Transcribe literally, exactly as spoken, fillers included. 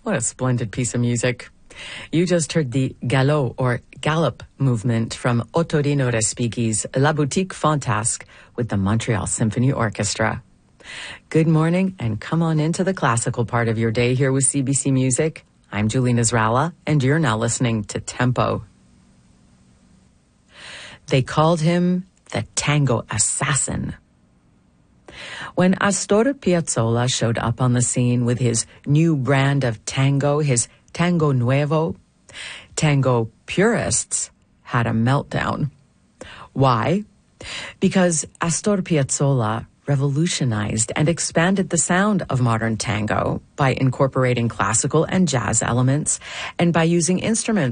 What a splendid piece of music. You just heard the galop or gallop movement from Ottorino Respighi's La Boutique Fantasque with the Montreal Symphony Orchestra. Good morning and come on into the classical part of your day here with C B C Music. I'm Julie Nasrallah and you're now listening to Tempo. They called him the Tango Assassin. When Astor Piazzolla showed up on the scene with his new brand of tango, his Tango Nuevo, tango purists had a meltdown. Why? Because Astor Piazzolla revolutionized and expanded the sound of modern tango by incorporating classical and jazz elements and by using instruments